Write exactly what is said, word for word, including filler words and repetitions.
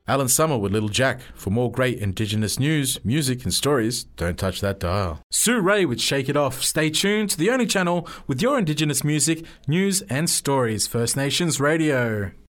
Alan Summer with Little Jack. For more great Indigenous news, music and stories, don't touch that dial. Sue Ray with Shake It Off. Stay tuned to the only channel with your Indigenous music, news and stories, First Nations Radio.